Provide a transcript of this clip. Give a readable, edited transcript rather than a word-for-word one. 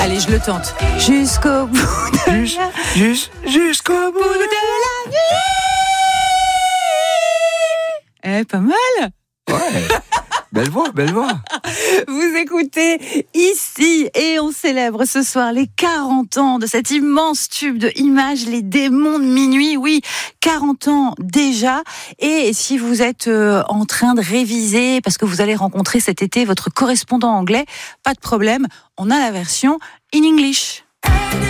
Allez, je le tente. Jusqu'au bout de Jusqu'au bout la nuit. Pas mal. Ouais. Belle voix. Vous écoutez Ici et on célèbre ce soir les 40 ans de cet immense tube de Images, Les démons de minuit. Oui, 40 ans déjà. Et si vous êtes en train de réviser parce que vous allez rencontrer cet été votre correspondant anglais, pas de problème, on a la version in English.